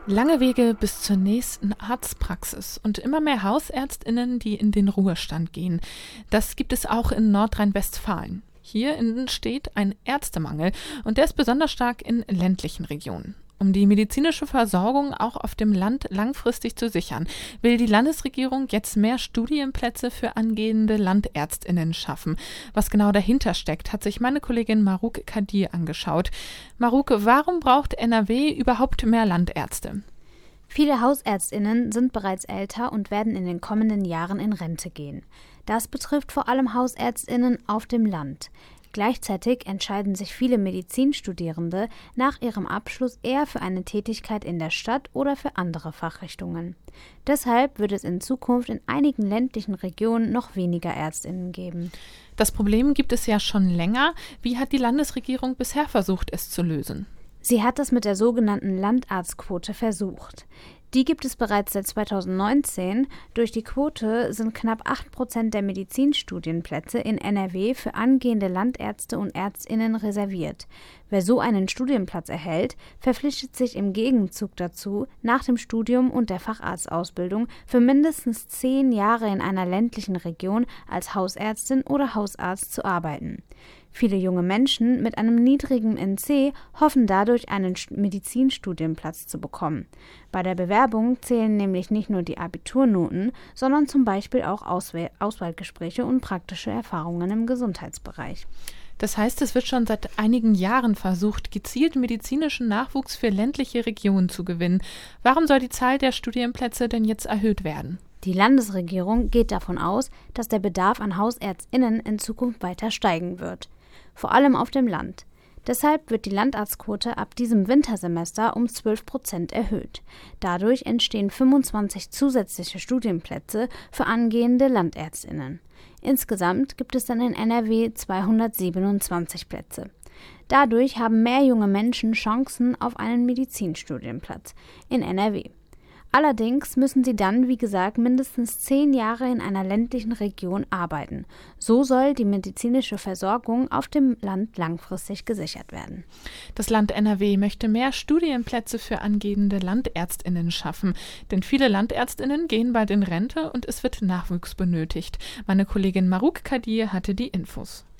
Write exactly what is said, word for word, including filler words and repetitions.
Lange Wege bis zur nächsten Arztpraxis und immer mehr HausärztInnen, die in den Ruhestand gehen. Das gibt es auch in Nordrhein-Westfalen. Hier entsteht ein Ärztemangel und der ist besonders stark in ländlichen Regionen. Um die medizinische Versorgung auch auf dem Land langfristig zu sichern, will die Landesregierung jetzt mehr Studienplätze für angehende LandärztInnen schaffen. Was genau dahinter steckt, hat sich meine Kollegin Marouk Kadir angeschaut. Marouk, warum braucht N R W überhaupt mehr Landärzte? Viele HausärztInnen sind bereits älter und werden in den kommenden Jahren in Rente gehen. Das betrifft vor allem HausärztInnen auf dem Land. Gleichzeitig entscheiden sich viele Medizinstudierende nach ihrem Abschluss eher für eine Tätigkeit in der Stadt oder für andere Fachrichtungen. Deshalb wird es in Zukunft in einigen ländlichen Regionen noch weniger ÄrztInnen geben. Das Problem gibt es ja schon länger. Wie hat die Landesregierung bisher versucht, es zu lösen? Sie hat das mit der sogenannten Landarztquote versucht. Die gibt es bereits seit zweitausendneunzehn. Durch die Quote sind knapp acht Prozent der Medizinstudienplätze in N R W für angehende Landärzte und ÄrztInnen reserviert. Wer so einen Studienplatz erhält, verpflichtet sich im Gegenzug dazu, nach dem Studium und der Facharztausbildung für mindestens zehn Jahre in einer ländlichen Region als Hausärztin oder Hausarzt zu arbeiten. Viele junge Menschen mit einem niedrigen N C hoffen dadurch, einen Medizinstudienplatz zu bekommen. Bei der Bewerbung zählen nämlich nicht nur die Abiturnoten, sondern zum Beispiel auch Auswahl- Auswahlgespräche und praktische Erfahrungen im Gesundheitsbereich. Das heißt, es wird schon seit einigen Jahren versucht, gezielt medizinischen Nachwuchs für ländliche Regionen zu gewinnen. Warum soll die Zahl der Studienplätze denn jetzt erhöht werden? Die Landesregierung geht davon aus, dass der Bedarf an HausärztInnen in Zukunft weiter steigen wird. Vor allem auf dem Land. Deshalb wird die Landarztquote ab diesem Wintersemester um zwölf Prozent erhöht. Dadurch entstehen fünfundzwanzig zusätzliche Studienplätze für angehende LandärztInnen. Insgesamt gibt es dann in N R W zweihundertsiebenundzwanzig Plätze. Dadurch haben mehr junge Menschen Chancen auf einen Medizinstudienplatz in N R W. Allerdings müssen sie dann, wie gesagt, mindestens zehn Jahre in einer ländlichen Region arbeiten. So soll die medizinische Versorgung auf dem Land langfristig gesichert werden. Das Land N R W möchte mehr Studienplätze für angehende LandärztInnen schaffen. Denn viele LandärztInnen gehen bald in Rente und es wird Nachwuchs benötigt. Meine Kollegin Marouk Kadir hatte die Infos.